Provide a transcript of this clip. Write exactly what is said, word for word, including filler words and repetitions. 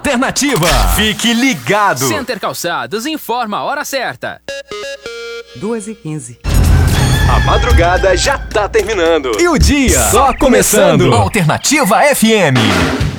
Alternativa. Fique ligado. Center Calçados informa a hora certa. duas e quinze. A madrugada já tá terminando. E o dia só começando. Alternativa F M.